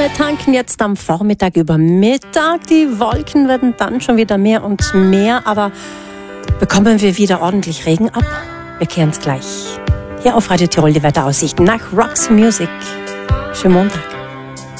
Sonne tanken jetzt am Vormittag über Mittag. Die Wolken werden dann schon wieder mehr und mehr, aber bekommen wir wieder ordentlich Regen ab? Wir klären es gleich. Hier auf Radio Tirol die Wetteraussichten nach Roxy Music. Schönen Montag.